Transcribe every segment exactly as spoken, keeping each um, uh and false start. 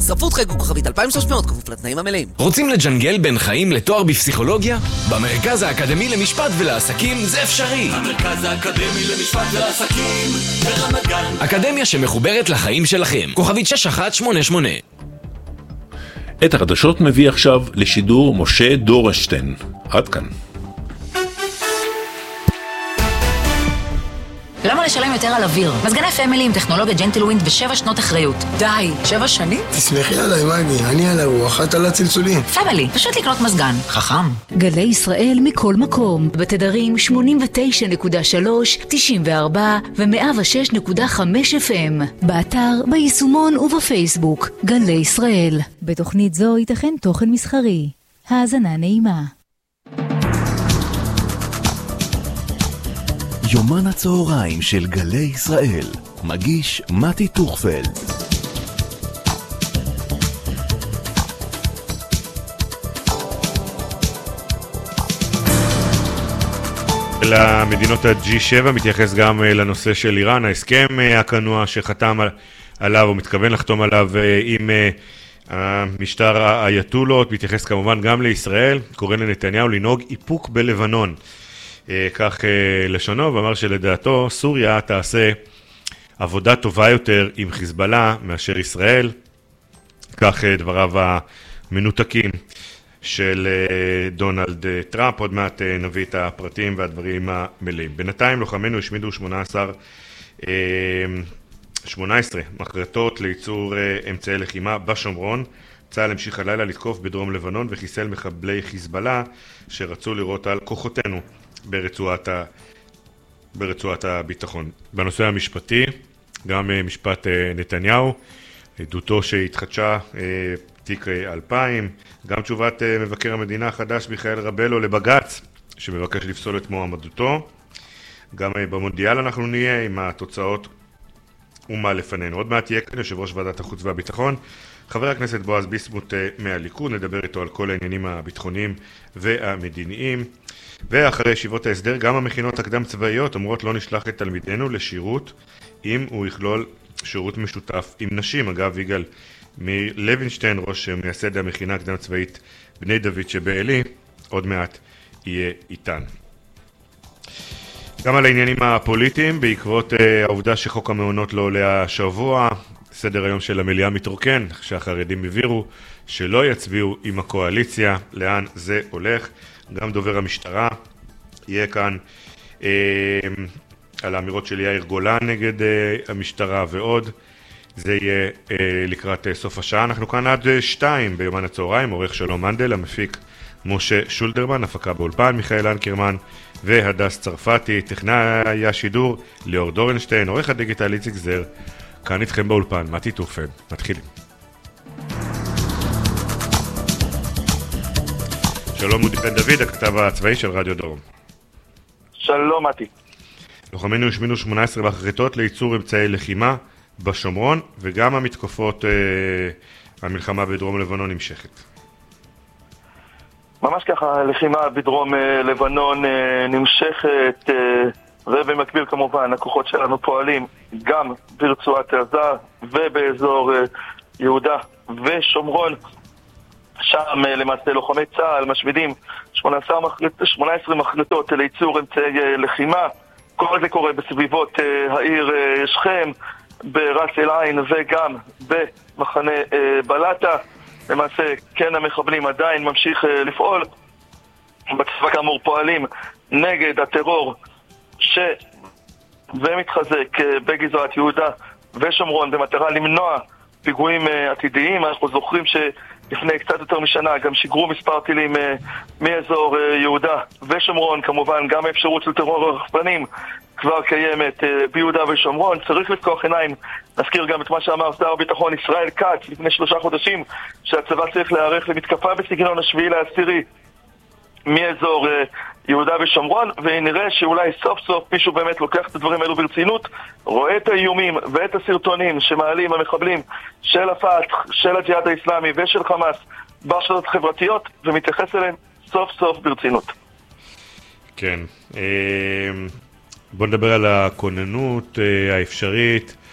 ספרות חייגו כוכבית אלפיים ושלוש מאות, כפוף לתנאים המלאים. רוצים לג'נגל בין חיים לתואר בפסיכולוגיה? במרכז האקדמי למשפט ולעסקים זה אפשרי. המרכז האקדמי למשפט ולעסקים ברמת גן. אקדמיה שמחוברת לחיים שלכם. כוכבית שש אחת שמונה שמונה. את החדשות מביא עכשיו לשידור משה דורשטיין. עד כאן. למה לשלם יותר על אוויר? מזגני פמילי עם טכנולוגיה ג'נטלווינד ושבע שנות אחריות. די, שבע שנים? תסמכי עליי, מגי, אני על הרוח, את על הצלצולים. פמילי, פשוט לקנות מזגן. חכם. גלי ישראל מכל מקום, בתדרים שמונים ותשע נקודה שלוש, תשעים וארבע ו-מאה ושש נקודה חמש אף אם. באתר, ביישומון ובפייסבוק. גלי ישראל. בתוכנית זו ייתכן תוכן מסחרי. האזנה נעימה. יומן הצהריים של גלי ישראל, מגיש מתי טוכפלד. למדינות ה-ג'י שבע מתייחס גם לנושא של איראן, ההסכם הכנוע שחתם עליו או מתכוון לחתום עליו עם המשטר האייתולות, מתייחס כמובן גם לישראל, קורא לנתניהו לנהוג איפוק בלבנון. כך לשונו, ואמר שלדעתו סוריה תעשה עבודה טובה יותר עם חיזבאללה מאשר ישראל. כך דבריו המנותקים של דונלד טראמפ. עוד מעט נביא את הפרטים והדברים המלאים. בינתיים לוחמינו השמידו שמונה עשרה מחרטות לייצור אמצעי לחימה בשומרון. צה"ל המשיך הלילה לתקוף בדרום לבנון וחיסל מחבלי חיזבאללה שרצו לראות על כוחותינו ברצועת, ה... ברצועת הביטחון. בנושא המשפטי, גם משפט נתניהו, עדותו שהתחדשה תיק אלפיים, גם תשובת מבקר המדינה החדש מיכאל רבלו לבג"ץ, שמבקש לפסול את מועמדותו. גם במונדיאל אנחנו נהיה עם התוצאות ומה לפנינו. עוד מעט יהיה כאן יושב ראש ועדת החוץ והביטחון, חבר הכנסת בועז ביסמוט מהליכוד, נדבר איתו על כל העניינים הביטחוניים והמדיניים. ואחרי ישיבות ההסדר, גם המכינות הקדם צבאיות אומרות לא נשלח את תלמידנו לשירות אם הוא יכלול שירות משותף עם נשים. אגב, יגאל מלוינשטיין, ראש מייסד המכינה הקדם צבאית בני דוד שבעלי, עוד מעט יהיה איתן. גם על העניינים הפוליטיים, בעקבות העובדה שחוק המעונות לא עולה השבוע, סדר היום של המליאה מתרוקן, שהחרדים הבירו שלא יצביעו עם הקואליציה. לאן זה הולך? גם דובר המשטרה יהיה כאן אה, על האמירות של יאיר גולן נגד אה, המשטרה ועוד. זה יהיה אה, לקראת אה, סוף השעה. אנחנו כאן עד אה, שתיים ביומן הצהריים. עורך שלום מנדל, המפיק משה שולדרמן, הפקה באולפן מיכאל אנקרמן והדס צרפתי, טכנאי השידור ליאור דורנשטיין, עורך הדיגיטל איציק זר. כאן איתכם באולפן מתי טוכפלד. מתחילים. שלום אודי בן דוד, הכתב הצבאי של רדיו דרום. שלום מתי. לוחמינו השמינו שמונה עשרה מחרטות לייצור אמצעי לחימה בשומרון, וגם המתקפות, אה, המלחמה בדרום לבנון נמשכת. ממש ככה, לחימה בדרום אה, לבנון אה, נמשכת, אה, ובמקביל כמובן הכוחות שלנו פועלים גם ברצועת עזה ובאזור אה, יהודה ושומרון. שם למעשה לוחמי צה"ל משמידים שמונה עשרה מחרטות לייצור אמצעי לחימה. כל זה קורה בסביבות העיר שכם, ברס אל עין וגם במחנה בלטה. למעשה כן המחבלים עדיין ממשיך לפעול. בצבא כאמור פועלים נגד הטרור ש... ומתחזק בגזרת יהודה ושומרון במטרה למנוע פיגועים עתידיים. אנחנו זוכרים שלפני קצת יותר משנה גם שיגרו מספר טילים מאזור יהודה ושומרון. כמובן גם האפשרות של טרור רחפנים כבר קיימת ביהודה ושומרון. צריך לפקוח עיניים. נזכיר גם את מה שאמר שר הביטחון ישראל כץ לפני שלושה חודשים, שהצבא צריך להיערך למתקפה בסגנון השביעי לעשירי מאזור יהודה ושומרון, ונראה שאולי סוף סוף מישהו באמת לוקח את הדברים האלו ברצינות, רואה את האיומים ואת הסרטונים שמעלים המחבלים של הפתח, של הג'יהאד האסלאמי ושל חמאס ברשתות החברתיות, ומתייחס אליהם סוף סוף ברצינות. כן, בוא נדבר על הכוננות האפשרית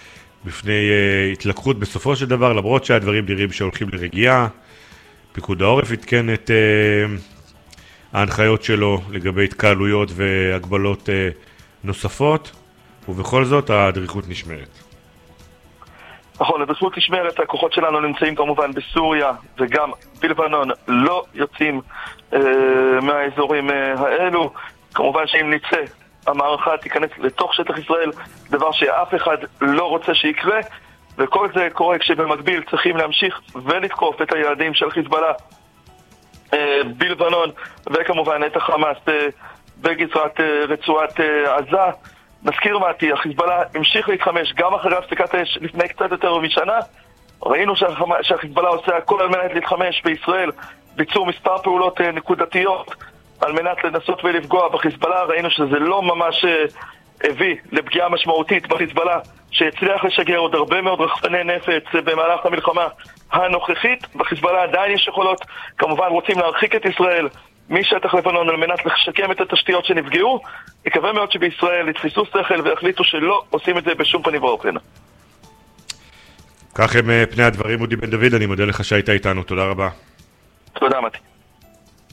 בפני uh, התלקחות בסופו של דבר, למרות שהדברים נראים שהולכים לרגיעה. פיקוד העורף התקן את uh, ההנחיות שלו לגבי התקהלויות והגבלות uh, נוספות, ובכל זאת הדריכות נשמרת. נכון, הדריכות נשמרת, הכוחות שלנו נמצאים כמובן בסוריה וגם בלבנון, לא יוצאים uh, מהאזורים uh, האלו. כמובן שאם נצא, המערכה תיכנס לתוך שטח ישראל, דבר שאף אחד לא רוצה שיקרה, וכל זה קורה כשבמקביל צריכים להמשיך ולתקוף את היעדים של חיזבאללה אה, בלבנון, וכמובן את החמאס אה, בגזרת אה, רצועת אה, עזה. נזכיר מעטי, החיזבאללה המשיך להתחמש גם אחרי הפסקת האש לפני קצת יותר משנה. ראינו שהחמאס, שהחיזבאללה עושה הכל על מנת להתחמש בישראל, ביצעו מספר פעולות אה, נקודתיות על מנת לנסות ולפגוע בחיזבאללה. ראינו שזה לא ממש הביא לפגיעה משמעותית בחיזבאללה, שהצליח לשגר עוד הרבה מאוד רחפני נפץ במהלך המלחמה הנוכחית. בחיזבאללה עדיין יש יכולות, כמובן רוצים להרחיק את ישראל משטח לבנון על מנת לשקם את התשתיות שנפגעו. יקווה מאוד שבישראל יתפסו שכל והחליטו שלא עושים את זה בשום פנים ואופן. כך הם פני הדברים. אודי בן דוד, אני מודה לך שהיית איתנו, תודה רבה. תודה מתי.